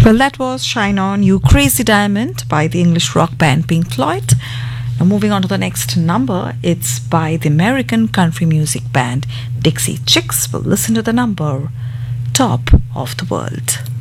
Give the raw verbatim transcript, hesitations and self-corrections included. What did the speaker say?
Well, that was Shine On You Crazy Diamond by the English rock band Pink Floyd. Now, moving on to the next number, it's by the American country music band Dixie Chicks. We'll listen to the number Top of the World.